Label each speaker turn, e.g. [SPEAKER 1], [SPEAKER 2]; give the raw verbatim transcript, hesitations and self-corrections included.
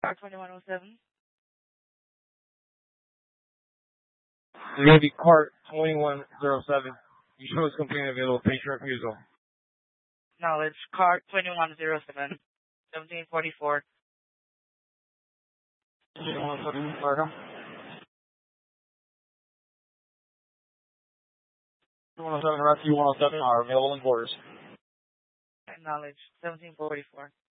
[SPEAKER 1] car twenty-one oh seven.
[SPEAKER 2] Navy Cart twenty-one oh seven. You show us complaint available. Patient refusal.
[SPEAKER 1] Knowledge. Car twenty-one oh seven. seventeen forty-four.
[SPEAKER 2] twenty-one oh seven, Largo. twenty-one oh seven, Rescue one oh seven are available in quarters.
[SPEAKER 1] Knowledge. seventeen forty-four.